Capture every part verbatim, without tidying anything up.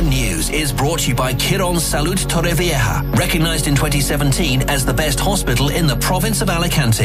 M News is brought to you by Quirón Salud Torrevieja, recognised in twenty seventeen as the best hospital in the province of Alicante.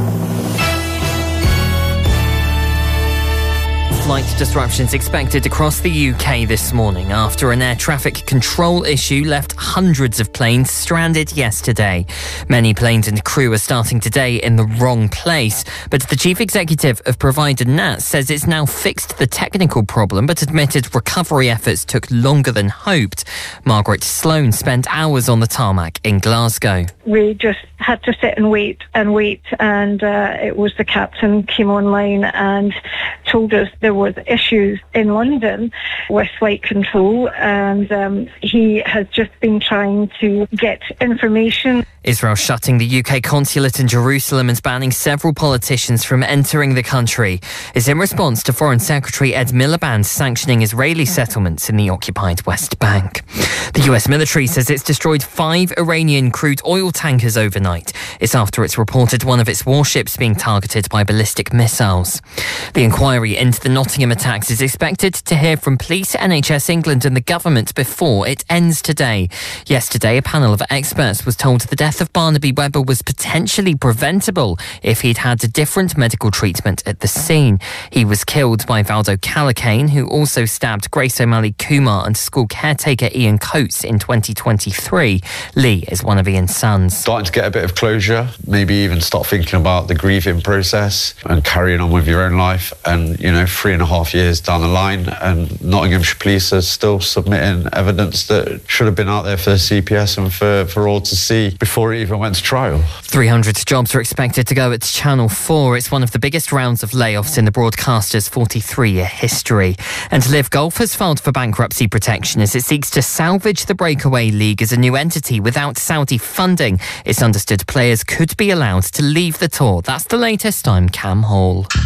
Flight disruptions expected across the U K this morning after an air traffic control issue left hundreds of planes stranded yesterday. Many planes and crew are starting today in the wrong place, but the chief executive of provider N A T says it's now fixed the technical problem, but admitted recovery efforts took longer than hoped. Margaret Sloan spent hours on the tarmac in Glasgow. We just had to sit and wait and wait, and uh, it was the captain came online and told us there was issues in London with flight control, and um, he has just been trying to get information. Israel shutting the U K consulate in Jerusalem and banning several politicians from entering the country is in response to Foreign Secretary Ed Miliband sanctioning Israeli settlements in the occupied West Bank. The U S military says it's destroyed five Iranian crude oil tankers overnight. It's after it's reported one of its warships being targeted by ballistic missiles. The inquiry into the Nottingham attacks is expected to hear from police, N H S England and the government before it ends today. Yesterday, a panel of experts was told the death of Barnaby Webber was potentially preventable if he'd had a different medical treatment at the scene. He was killed by Valdo Calacane, who also stabbed Grace O'Malley Kumar and school caretaker Ian Coates in twenty twenty-three. Lee is one of Ian's sons. Starting to get a bit of closure, maybe even start thinking about the grieving process and carrying on with your own life. And, you know, three and a half years down the line, and Nottinghamshire Police are still submitting evidence that should have been out there for the C P S and for, for all to see before it even went to trial. three hundred jobs are expected to go at Channel four. It's one of the biggest rounds of layoffs in the broadcaster's forty-three-year history. And Live Golf has filed for bankruptcy protection as it seeks to salvage the breakaway league as a new entity without Saudi funding. It's understood players could be allowed to leave the tour. That's the latest. I'm Cam Hall.